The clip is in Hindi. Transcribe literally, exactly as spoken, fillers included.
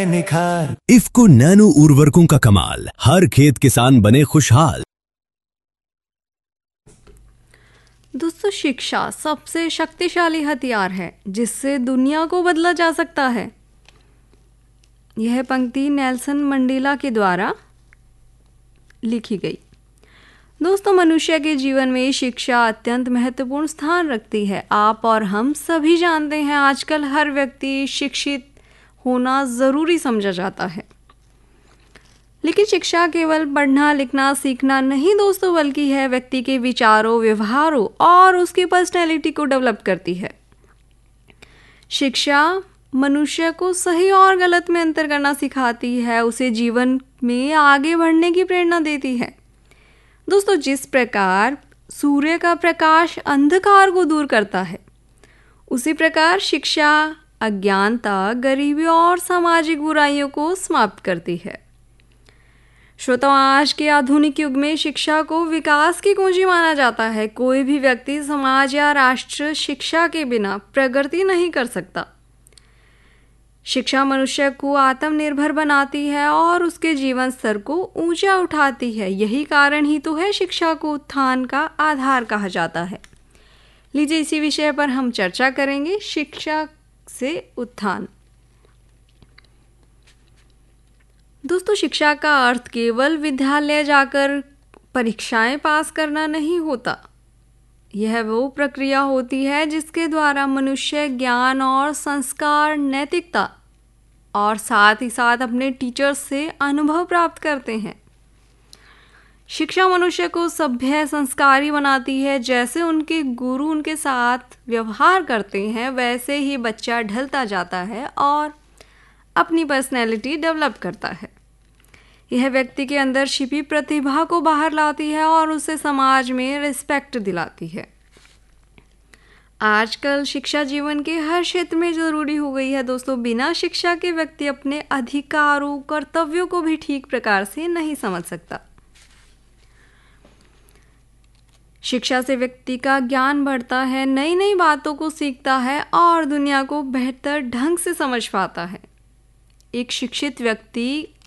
है निखार। इफ्को नैनो उर्वरकों का कमाल, हर खेत किसान बने खुशहाल। दोस्तों, शिक्षा सबसे शक्तिशाली हथियार है जिससे दुनिया को बदला जा सकता है। यह पंक्ति नेल्सन मंडेला के द्वारा लिखी गई। दोस्तों, मनुष्य के जीवन में शिक्षा अत्यंत महत्वपूर्ण स्थान रखती है। आप और हम सभी जानते हैं, आजकल हर व्यक्ति शिक्षित होना ज़रूरी समझा जाता है। लेकिन शिक्षा केवल पढ़ना लिखना सीखना नहीं दोस्तों, बल्कि है व्यक्ति के विचारों, व्यवहारों और उसकी पर्सनैलिटी को डेवलप करती है। शिक्षा मनुष्य को सही और गलत में अंतर करना सिखाती है, उसे जीवन में आगे बढ़ने की प्रेरणा देती है। दोस्तों, जिस प्रकार सूर्य का प्रकाश अंधकार को दूर करता है, उसी प्रकार शिक्षा अज्ञानता, गरीबी और सामाजिक बुराइयों को समाप्त करती है। श्रोताओ, आज के आधुनिक युग में शिक्षा को विकास की कुंजी माना जाता है। कोई भी व्यक्ति, समाज या राष्ट्र शिक्षा के बिना प्रगति नहीं कर सकता। शिक्षा मनुष्य को आत्मनिर्भर बनाती है और उसके जीवन स्तर को ऊंचा उठाती है। यही कारण ही तो है शिक्षा को उत्थान का आधार कहा जाता है। लीजिए, इसी विषय पर हम चर्चा करेंगे, शिक्षा से उत्थान। दोस्तों, शिक्षा का अर्थ केवल विद्यालय जाकर परीक्षाएं पास करना नहीं होता। यह वो प्रक्रिया होती है जिसके द्वारा मनुष्य ज्ञान और संस्कार, नैतिकता और साथ ही साथ अपने टीचर्स से अनुभव प्राप्त करते हैं। शिक्षा मनुष्य को सभ्य, संस्कारी बनाती है। जैसे उनके गुरु उनके साथ व्यवहार करते हैं, वैसे ही बच्चा ढलता जाता है और अपनी पर्सनैलिटी डेवलप करता है। यह व्यक्ति के अंदर छिपी प्रतिभा को बाहर लाती है और उसे समाज में रिस्पेक्ट दिलाती है। आजकल शिक्षा जीवन के हर क्षेत्र में ज़रूरी हो गई है दोस्तों। बिना शिक्षा के व्यक्ति अपने अधिकारों, कर्तव्यों को भी ठीक प्रकार से नहीं समझ सकता। शिक्षा से व्यक्ति का ज्ञान बढ़ता है, नई नई बातों को सीखता है और दुनिया को बेहतर ढंग से समझ पाता है। एक शिक्षित व्यक्ति